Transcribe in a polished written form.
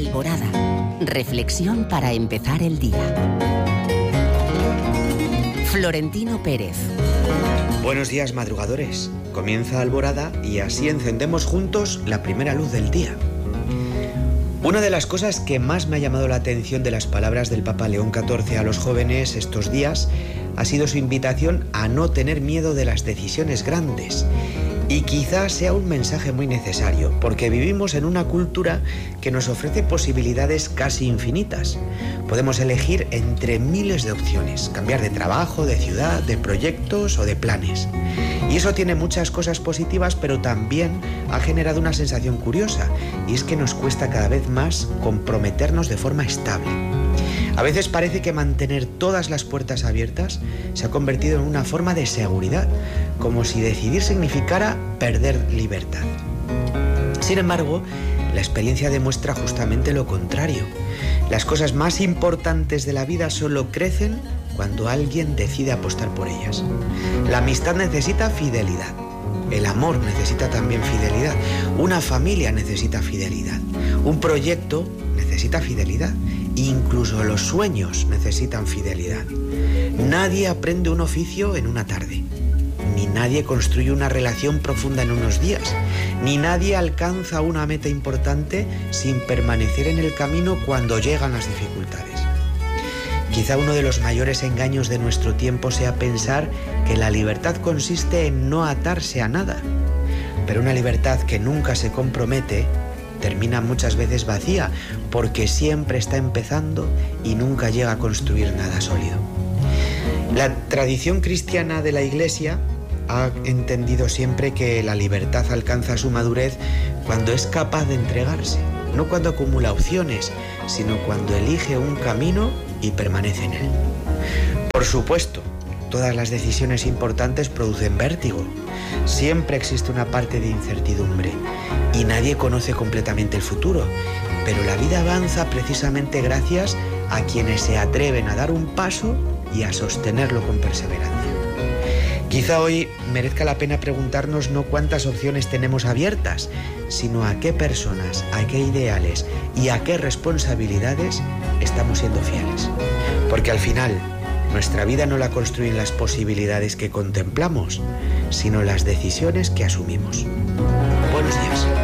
Alborada. Reflexión para empezar el día. Florentino Pérez. Buenos días, madrugadores. Comienza Alborada y así encendemos juntos la primera luz del día. Una de las cosas que más me ha llamado la atención de las palabras del Papa León XIV a los jóvenes estos días ha sido su invitación a no tener miedo de las decisiones grandes. Y quizás sea un mensaje muy necesario, porque vivimos en una cultura que nos ofrece posibilidades casi infinitas. Podemos elegir entre miles de opciones, cambiar de trabajo, de ciudad, de proyectos o de planes. Y eso tiene muchas cosas positivas, pero también ha generado una sensación curiosa, y es que nos cuesta cada vez más comprometernos de forma estable. A veces parece que mantener todas las puertas abiertas se ha convertido en una forma de seguridad, como si decidir significara perder libertad. Sin embargo, la experiencia demuestra justamente lo contrario. Las cosas más importantes de la vida solo crecen cuando alguien decide apostar por ellas. La amistad necesita fidelidad. El amor necesita también fidelidad. Una familia necesita fidelidad. Un proyecto necesita fidelidad. Incluso los sueños necesitan fidelidad. Nadie aprende un oficio en una tarde. Ni nadie construye una relación profunda en unos días. Ni nadie alcanza una meta importante sin permanecer en el camino cuando llegan las dificultades. Quizá uno de los mayores engaños de nuestro tiempo sea pensar que la libertad consiste en no atarse a nada. Pero una libertad que nunca se compromete termina muchas veces vacía, porque siempre está empezando y nunca llega a construir nada sólido. La tradición cristiana de la Iglesia ha entendido siempre que la libertad alcanza su madurez cuando es capaz de entregarse, no cuando acumula opciones, sino cuando elige un camino y permanece en él. Por supuesto, todas las decisiones importantes producen vértigo. Siempre existe una parte de incertidumbre y nadie conoce completamente el futuro, pero la vida avanza precisamente gracias a quienes se atreven a dar un paso y a sostenerlo con perseverancia. Quizá hoy merezca la pena preguntarnos no cuántas opciones tenemos abiertas, sino a qué personas, a qué ideales y a qué responsabilidades estamos siendo fieles. Porque al final, nuestra vida no la construyen las posibilidades que contemplamos, sino las decisiones que asumimos. Buenos días.